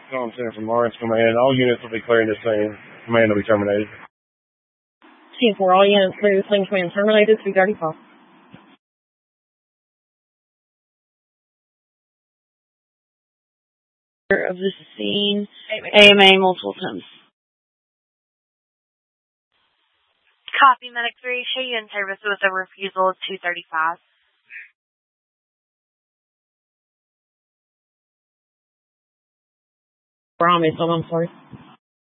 Calling Center from Lawrence Command. All units will be clearing the scene. Command will be terminated. 10-4, all units clear the scene. Command terminated. 335. Of the scene. AMA multiple times. Copy, Medic 3. Show you in service with a refusal of 235. I'm sorry.